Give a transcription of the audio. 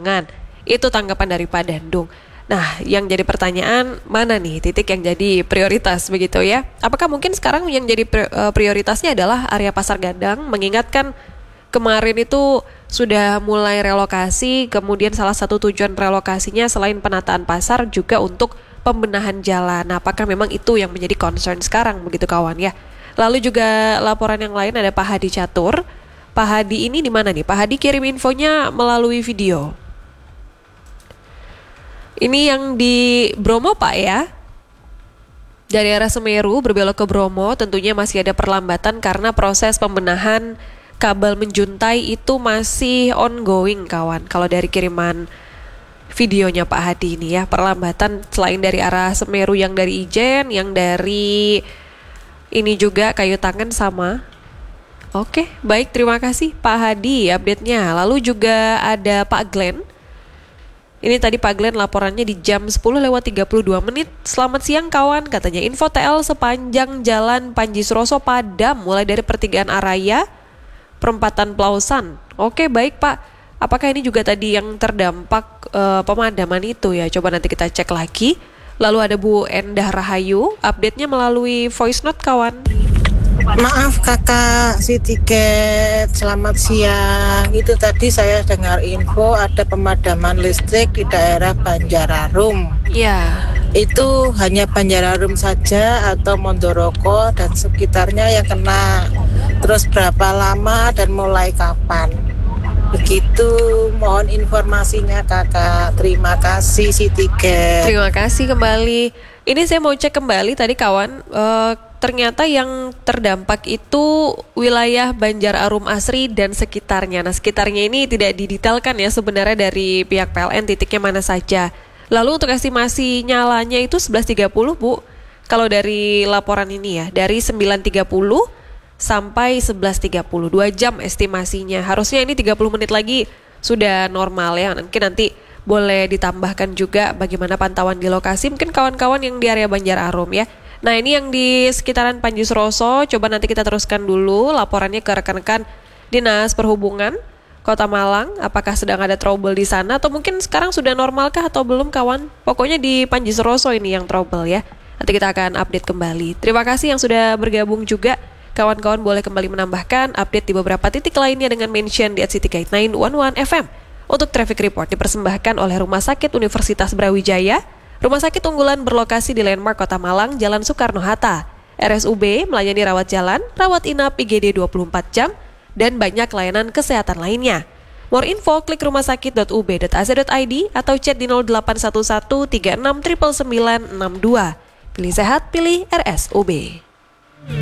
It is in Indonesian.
Penambangan. Itu tanggapan dari Pak Dandung. Nah, yang jadi pertanyaan, mana nih titik yang jadi prioritas begitu ya? Apakah mungkin sekarang yang jadi prioritasnya adalah area Pasar Gadang, mengingatkan kemarin itu sudah mulai relokasi, kemudian salah satu tujuan relokasinya selain penataan pasar juga untuk pembenahan jalan. Nah, apakah memang itu yang menjadi concern sekarang begitu kawan ya? Lalu juga laporan yang lain ada Pak Hadi Catur. Pak Hadi ini di mana nih? Pak Hadi kirim infonya melalui video. Ini yang di Bromo Pak ya. Dari arah Semeru berbelok ke Bromo tentunya masih ada perlambatan karena proses pembenahan kabel menjuntai itu masih ongoing kawan. Kalau dari kiriman videonya Pak Hadi ini ya, perlambatan selain dari arah Semeru yang dari Ijen, yang dari ini juga Kayu Tangan sama. Oke, baik, terima kasih Pak Hadi update-nya. Lalu juga ada Pak Glenn. Ini tadi Pak Glenn laporannya di jam 10:32. Selamat siang kawan, katanya info TL sepanjang jalan Panji Suroso padam mulai dari pertigaan Araya, perempatan Plausan. Oke, baik Pak. Apakah ini juga tadi yang terdampak pemadaman itu ya? Coba nanti kita cek lagi. Lalu ada Bu Endah Rahayu, update-nya melalui voice note kawan. Maaf kakak, si tiket, selamat siang. Itu tadi saya dengar info ada pemadaman listrik di daerah Banjararum. Ya. Itu hanya Banjararum saja atau Mondoroko dan sekitarnya yang kena. Terus berapa lama dan mulai kapan? Begitu, mohon informasinya kakak. Terima kasih si tiket. Terima kasih kembali. Ini saya mau cek kembali tadi kawan, ternyata yang terdampak itu wilayah Banjar Arum Asri dan sekitarnya. Nah, sekitarnya ini tidak didetailkan ya sebenarnya dari pihak PLN titiknya mana saja. Lalu untuk estimasi nyalanya itu 11.30 Bu. Kalau dari laporan ini ya, dari 9.30 sampai 11.30, 2 jam estimasinya. Harusnya ini 30 menit lagi sudah normal ya. Mungkin nanti boleh ditambahkan juga bagaimana pantauan di lokasi. Mungkin kawan-kawan yang di area Banjar Arum ya. Nah, ini yang di sekitaran Panji Suroso. Coba nanti kita teruskan dulu laporannya ke rekan-rekan Dinas Perhubungan Kota Malang. Apakah sedang ada trouble di sana atau mungkin sekarang sudah normalkah atau belum kawan? Pokoknya di Panji Suroso ini yang trouble ya. Nanti kita akan update kembali. Terima kasih yang sudah bergabung juga. Kawan-kawan boleh kembali menambahkan update di beberapa titik lainnya dengan mention di @cityguide 911 FM. Untuk traffic report dipersembahkan oleh Rumah Sakit Universitas Brawijaya, rumah sakit unggulan berlokasi di Landmark Kota Malang, Jalan Soekarno-Hatta. RSUB melayani rawat jalan, rawat inap IGD 24 jam, dan banyak layanan kesehatan lainnya. More info, klik rumahsakit.ub.az.id atau chat di 0811 36 99962. Pilih sehat, pilih RSUB.